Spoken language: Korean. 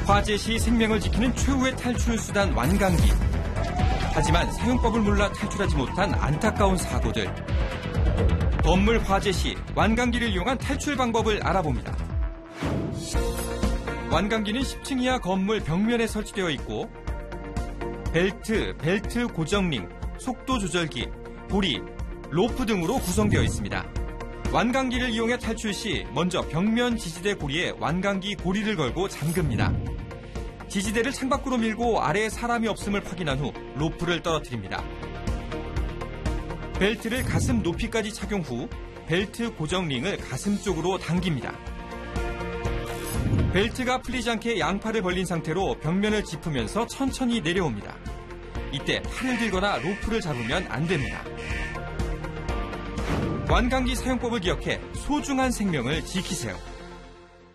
화재 시 생명을 지키는 최후의 탈출 수단 완강기. 하지만 사용법을 몰라 탈출하지 못한 안타까운 사고들. 건물 화재 시 완강기를 이용한 탈출 방법을 알아봅니다. 완강기는 10층 이하 건물 벽면에 설치되어 있고 벨트 고정링, 속도 조절기, 고리, 로프 등으로 구성되어 있습니다. 완강기를 이용해 탈출 시 먼저 벽면 지지대 고리에 완강기 고리를 걸고 잠깁니다. 지지대를 창밖으로 밀고 아래에 사람이 없음을 확인한 후 로프를 떨어뜨립니다. 벨트를 가슴 높이까지 착용 후 벨트 고정링을 가슴 쪽으로 당깁니다. 벨트가 풀리지 않게 양팔을 벌린 상태로 벽면을 짚으면서 천천히 내려옵니다. 이때 팔을 들거나 로프를 잡으면 안 됩니다. 완강기 사용법을 기억해 소중한 생명을 지키세요.